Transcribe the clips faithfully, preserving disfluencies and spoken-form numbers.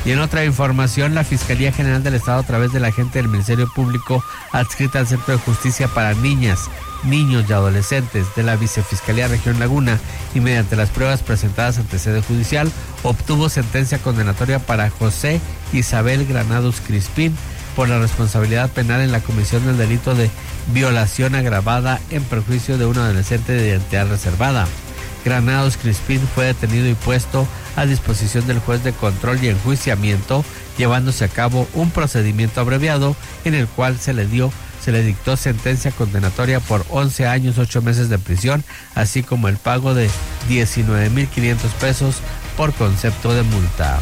Y en otra información, la Fiscalía General del Estado, a través del agente del Ministerio Público adscrita al Centro de Justicia para Niñas, Niños y Adolescentes de la Vicefiscalía Región Laguna, y mediante las pruebas presentadas ante sede judicial, obtuvo sentencia condenatoria para José Isabel Granados Crispín por la responsabilidad penal en la comisión del delito de violación agravada en perjuicio de un adolescente de identidad reservada. Granados Crispín fue detenido y puesto a disposición del juez de control y enjuiciamiento, llevándose a cabo un procedimiento abreviado en el cual se le dio, se le dictó sentencia condenatoria por once años, ocho meses de prisión, así como el pago de diecinueve mil quinientos pesos por concepto de multa.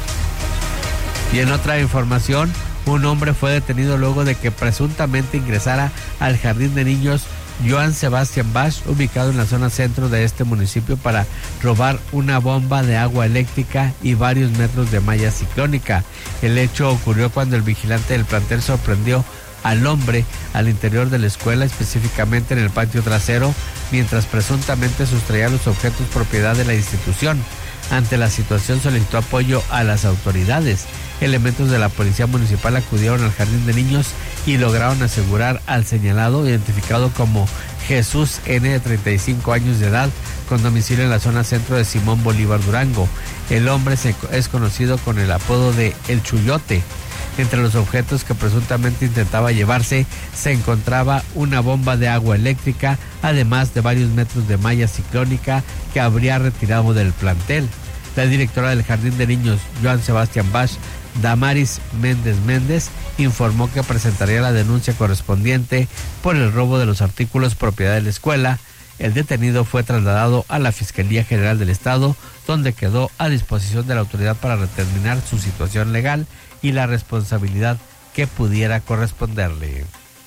Y en otra información, un hombre fue detenido luego de que presuntamente ingresara al jardín de niños Joan Sebastián Bach, ubicado en la zona centro de este municipio, para robar una bomba de agua eléctrica y varios metros de malla ciclónica. El hecho ocurrió cuando el vigilante del plantel sorprendió al hombre al interior de la escuela, específicamente en el patio trasero, mientras presuntamente sustraía los objetos propiedad de la institución. Ante la situación solicitó apoyo a las autoridades. Elementos de la policía municipal acudieron al jardín de niños y lograron asegurar al señalado, identificado como Jesús N, de treinta y cinco años de edad, con domicilio en la zona centro de Simón Bolívar, Durango. El hombre se, es conocido con el apodo de El Chuyote. Entre los objetos que presuntamente intentaba llevarse se encontraba una bomba de agua eléctrica, además de varios metros de malla ciclónica que habría retirado del plantel. La directora del Jardín de Niños Joan Sebastián Bach, Damaris Méndez Méndez, informó que presentaría la denuncia correspondiente por el robo de los artículos propiedad de la escuela. El detenido fue trasladado a la Fiscalía General del Estado, donde quedó a disposición de la autoridad para determinar su situación legal y la responsabilidad que pudiera corresponderle.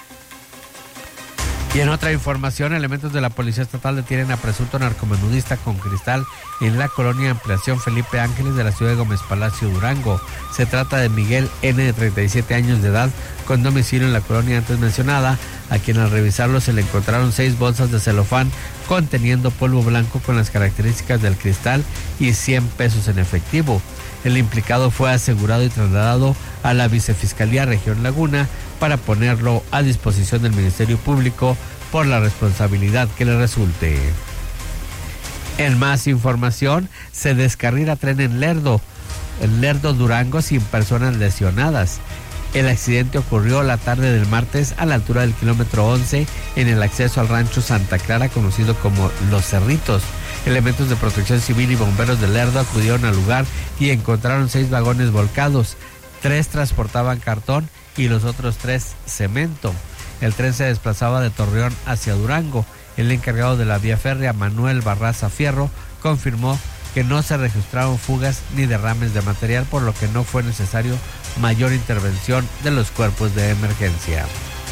Y en otra información, elementos de la Policía Estatal detienen a presunto narcomenudista con cristal en la colonia Ampliación Felipe Ángeles de la ciudad de Gómez Palacio, Durango. Se trata de Miguel N, de treinta y siete años de edad, con domicilio en la colonia antes mencionada, a quien al revisarlo se le encontraron seis bolsas de celofán conteniendo polvo blanco con las características del cristal y cien pesos en efectivo. El implicado fue asegurado y trasladado a la Vicefiscalía Región Laguna para ponerlo a disposición del Ministerio Público por la responsabilidad que le resulte. En más información, se descarrila tren en Lerdo, en Lerdo, Durango, sin personas lesionadas. El accidente ocurrió la tarde del martes a la altura del kilómetro once en el acceso al rancho Santa Clara, conocido como Los Cerritos. Elementos de protección civil y bomberos de Lerdo acudieron al lugar y encontraron seis vagones volcados. Tres transportaban cartón y los otros tres cemento. El tren se desplazaba de Torreón hacia Durango. El encargado de la vía férrea, Manuel Barraza Fierro, confirmó que no se registraron fugas ni derrames de material, por lo que no fue necesario mayor intervención de los cuerpos de emergencia.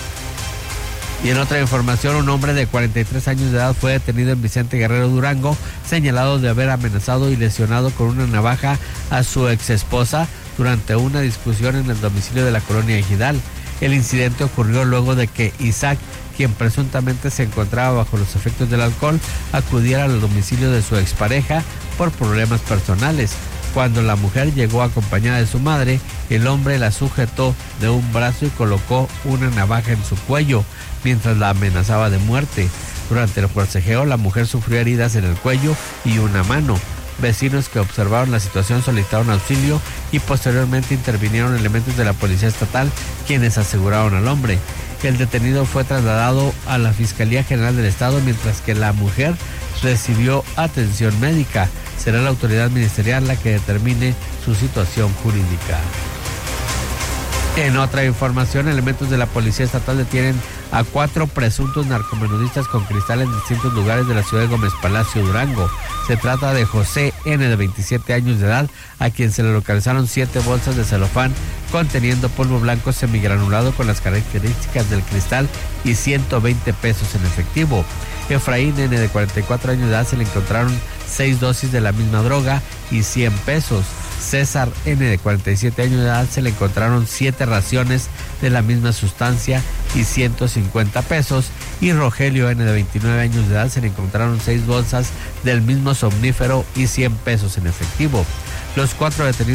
Y en otra información, un hombre de cuarenta y tres años de edad fue detenido en Vicente Guerrero, Durango, señalado de haber amenazado y lesionado con una navaja a su exesposa durante una discusión en el domicilio de la colonia Ejidal. El incidente ocurrió luego de que Isaac, quien presuntamente se encontraba bajo los efectos del alcohol, acudiera al domicilio de su expareja por problemas personales. Cuando la mujer llegó acompañada de su madre, el hombre la sujetó de un brazo y colocó una navaja en su cuello, mientras la amenazaba de muerte. Durante el forcejeo, la mujer sufrió heridas en el cuello y una mano. Vecinos que observaron la situación solicitaron auxilio y posteriormente intervinieron elementos de la Policía Estatal, quienes aseguraron al hombre. El detenido fue trasladado a la Fiscalía General del Estado, mientras que la mujer recibió atención médica. Será la autoridad ministerial la que determine su situación jurídica. En otra información, elementos de la Policía Estatal detienen a cuatro presuntos narcomenudistas con cristal en distintos lugares de la ciudad de Gómez Palacio, Durango. Se trata de José N, de veintisiete años de edad, a quien se le localizaron siete bolsas de celofán conteniendo polvo blanco semigranulado con las características del cristal y ciento veinte pesos en efectivo. Efraín N, de cuarenta y cuatro años de edad, se le encontraron seis dosis de la misma droga y cien pesos. César N, de cuarenta y siete años de edad, se le encontraron siete raciones de la misma sustancia y ciento cincuenta pesos. Y Rogelio N, de veintinueve años de edad, se le encontraron seis bolsas del mismo somnífero y cien pesos en efectivo. Los cuatro detenidos